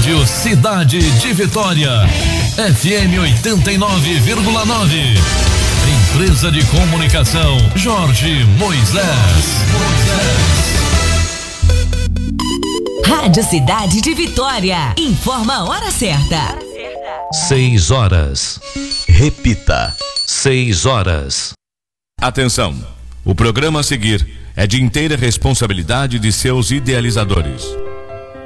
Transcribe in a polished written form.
Rádio Cidade de Vitória, FM 89,9. Empresa de Comunicação Jorge Moisés. Rádio Cidade de Vitória. Informa a hora certa. 6 horas. Repita. 6 horas. Atenção! O programa a seguir é de inteira responsabilidade de seus idealizadores.